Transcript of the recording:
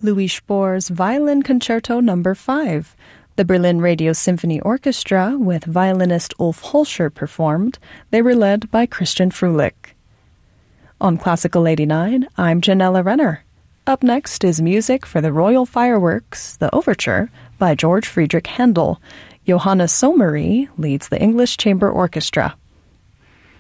Louis Spohr's Violin Concerto No. 5. The Berlin Radio Symphony Orchestra, with violinist Ulf Holscher, performed. They were led by Christian Frulich. On Classical 89, I'm Janella Renner. Up next is music for the Royal Fireworks, the Overture, by George Friedrich Handel. Johannes Sommery leads the English Chamber Orchestra.